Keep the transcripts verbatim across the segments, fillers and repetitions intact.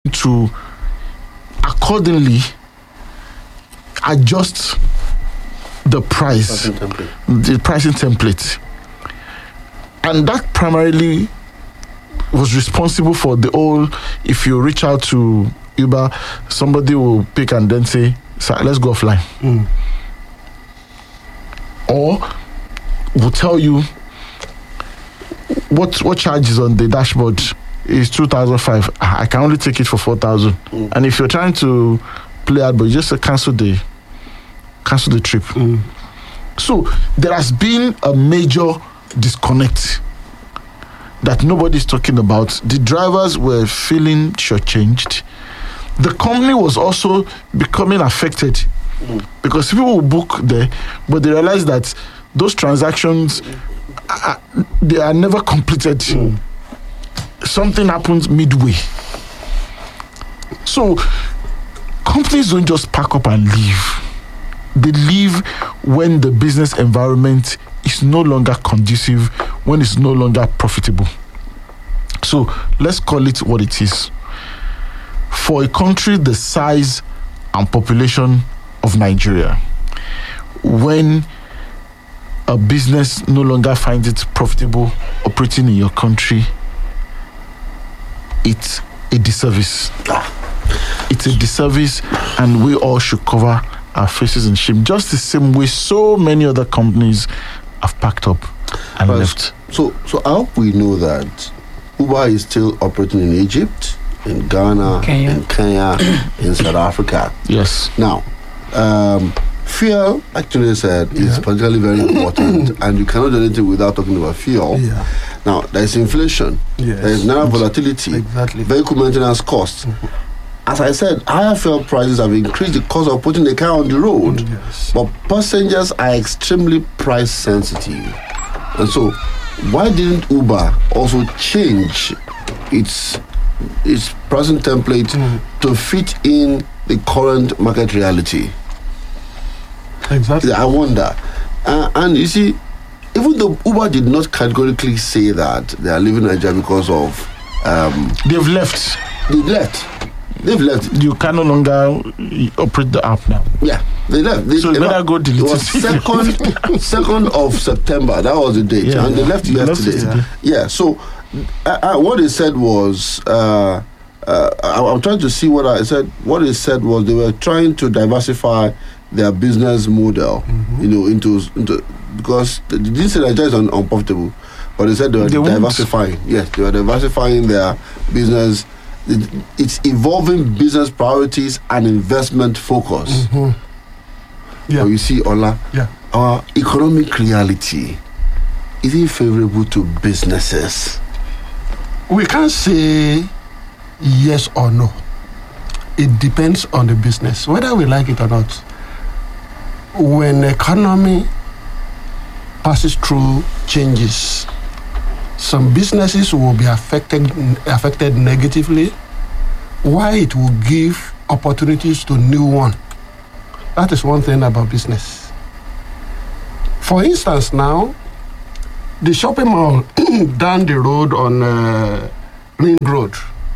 to accordingly adjust the price, the pricing template. And that primarily was responsible for the whole, if you reach out to Uber, somebody will pick and then say, "Sir, let's go offline." Mm. Or will tell you what what charge is on the dashboard is two thousand five. I can only take it for four thousand. Mm. And if you're trying to play out, but you just uh, cancel the cancel the trip. Mm. So there has been a major disconnect that nobody's talking about. The drivers were feeling shortchanged. The company was also becoming affected mm. because people will book there, but they realize that those transactions are, they are never completed. Mm. Something happens midway. So companies don't just pack up and leave. They leave when the business environment is no longer conducive, when it's no longer profitable. So let's call it what it is. For a country the size and population of Nigeria, when a business no longer finds it profitable operating in your country, it's a disservice. It's a disservice, and we all should cover our faces in shame, just the same way so many other companies have packed up and but left. So, so I hope we know that Uber is still operating in Egypt, in Ghana, Kenya. in Kenya, in South Africa. Yes. Now, um, fuel, actually said, is Yeah. particularly very important, and you cannot do anything without talking about fuel. Yeah. Now, there is inflation, Yes. there is naira volatility, Exactly. vehicle maintenance costs. Mm-hmm. As I said, higher fuel prices have increased the cost of putting the car on the road. Yes. But passengers are extremely price sensitive. And so, why didn't Uber also change its its pricing template Mm. to fit in the current market reality? Exactly. I wonder. Uh, and you see, even though Uber did not categorically say that they are leaving Nigeria because of um, They've left. they left. They've left. You can no longer operate the app now. Yeah, they left. They, So you they better left. go delete It was it. second, second of September. That was the date, Yeah, and they yeah. left They left yesterday. yesterday. Yeah. So, uh, uh, what they said was, uh, uh, I, I'm trying to see what I said. What they said was they were trying to diversify their business model, mm-hmm. you know, into into because they didn't say Nigeria is un, unprofitable, but they said they were They won't. diversifying. Yes, they were diversifying their business. It, it's evolving business priorities and investment focus. Mm-hmm. Yeah. But you see, Ola, Yeah. our economic reality, is it favorable to businesses? We can't say yes or no. It depends on the business, whether we like it or not. When economy passes through changes, some businesses will be affected affected negatively, while it will give opportunities to new one. That is one thing about business. For instance, now, the shopping mall down the road on uh, Ring Road,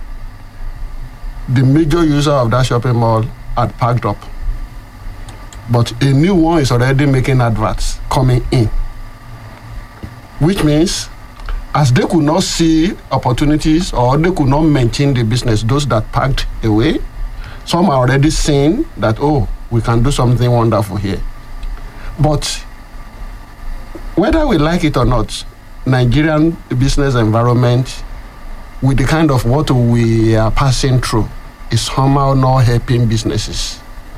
the major user of that shopping mall had packed up. But a new one is already making adverts coming in, which means as they could not see opportunities or they could not maintain the business, those that packed away, some are already seeing that, oh, we can do something wonderful here. But whether we like it or not, Nigerian business environment, with the kind of what we are passing through, is somehow not helping businesses.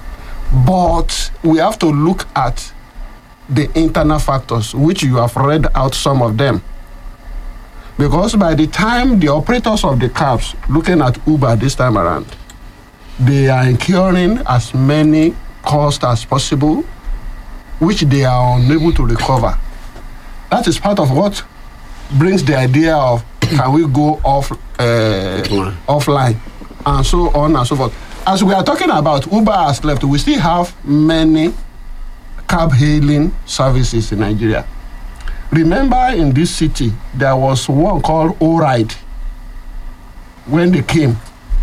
But we have to look at the internal factors, which you have read out some of them. Because by the time the operators of the cabs, looking at Uber this time around, they are incurring as many costs as possible, which they are unable to recover. That is part of what brings the idea of can we go off uh, offline and so on and so forth. As we are talking about, Uber has left. We still have many cab hailing services in Nigeria. Remember, in this city, there was one called O-Ride. When they came,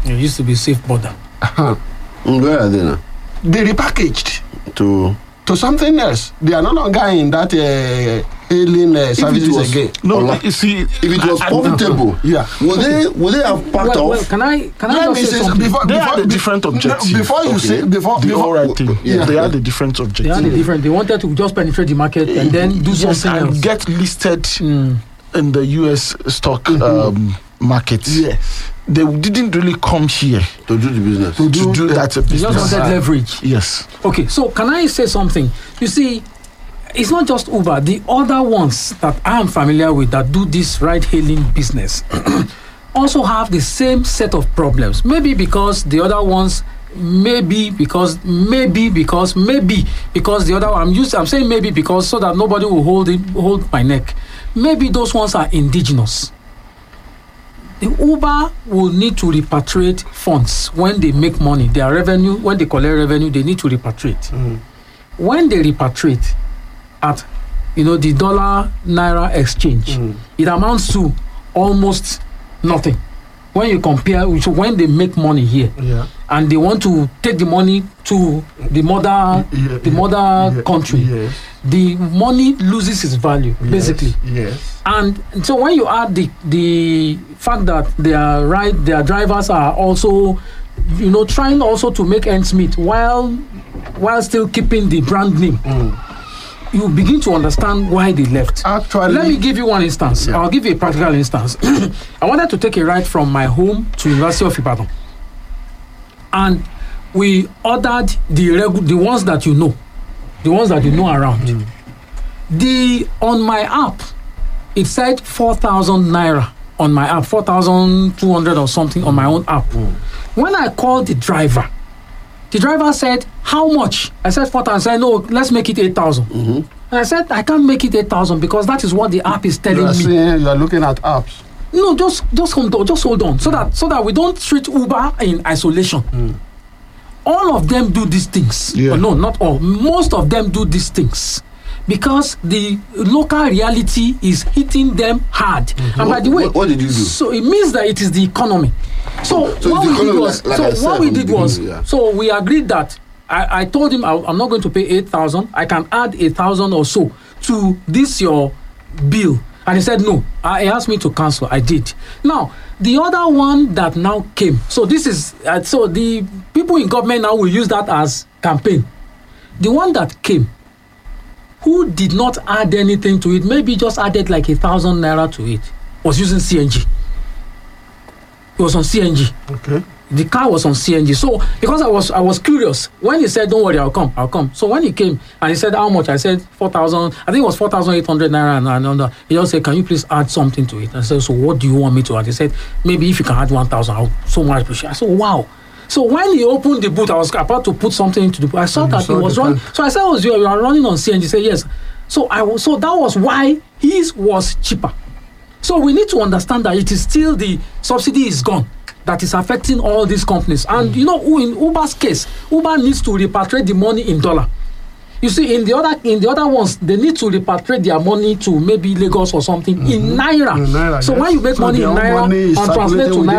It used to be Safe Border. Uh-huh. Mm, Where are they now? They repackaged To to something else. They are no longer in that uh, hailing uh, services was- again. No, Allah. you see, if it was I- I- profitable, Yeah. would they would they have part Well, of? well, can I can I Let me just say say something? before, They before, had a be- different no, objective. Before you Okay. say before the before all right thing. Yeah. They had a different They objective. had a different. They wanted to just penetrate the market and then do Yes, something and else. get listed Mm. in the U S stock um, market. yes They didn't really come here To do the business. to to do uh, that They just business. wanted leverage. Yes. Okay, so can I say something? You see, it's not just Uber. The other ones that I am familiar with that do this ride-hailing business also have the same set of problems. Maybe because the other ones, maybe because, maybe because, maybe because the other one. I'm used. I'm saying maybe because so that nobody will hold it, hold my neck. Maybe those ones are indigenous. The Uber will need to repatriate funds when they make money. Their revenue, when they collect revenue, they need to repatriate. When they repatriate at, you know, the dollar naira exchange, it amounts to almost nothing. When you compare, so when they make money here, yeah and they want to take the money to the mother, Yeah, the yeah, mother yeah, country, yes the money loses its value, basically. yes And so when you add the the fact that their right their drivers are also, you know, trying also to make ends meet while while still keeping the brand name, you begin to understand why they left. Actually- let me give you one instance. Yeah. I'll give you a practical instance. I wanted to take a ride from my home to University of Ibadan, and we ordered the regu- the ones that you know, the ones that you know around. The on my app, it said four thousand naira on my app, four thousand two hundred or something on my own app. When I called the driver, the driver said, "How much?" I said four thousand. I said, "No, let's make it eight thousand." And I said, "I can't make it eight thousand because that is what the app is telling you are me." saying you are looking at apps. No, just just hold on, just hold on, so that so that we don't treat Uber in isolation. All of them do these things. Yeah. Well, no, not all. Most of them do these things because the local reality is hitting them hard. And by the way, What- what did you do? So it means that it is the economy. So, So what it's we the did economy, was, like- like I so what said we from the did was, beginning, yeah. so we agreed that I, I told him I, I'm not going to pay eight thousand. I can add a thousand or so to this your bill. And he said no. Uh, he asked me to cancel. I did. Now the other one that now came. So this is uh, so the people in government now will use that as campaign. The one that came, who did not add anything to it, maybe just added like a thousand naira to it, was using C N G. It was on C N G. Okay. The car was on C N G. So because I was I was curious, when he said, "Don't worry, I'll come, I'll come." So when he came and he said, "How much?" I said four thousand. I think it was four thousand eight hundred naira and another. He just said, "Can you please add something to it?" I said, "So what do you want me to add?" He said, "Maybe if you can add one thousand, I'll so much appreciate." I said, "Wow." So when he opened the boot, I was about to put something into the boot. I saw And you that saw he was the running. tank. So I said, "Oh, you are running on C N G?" He said, "Yes." So I was, so that was why his was cheaper. So we need to understand that it is still the subsidy is gone that is affecting all these companies. And you know, in Uber's case, Uber needs to repatriate the money in dollar. You see, in the other in the other ones, they need to repatriate their money to maybe Lagos or something in naira. In naira, So yes. when you make So money in their naira money is and translate to circulating naira.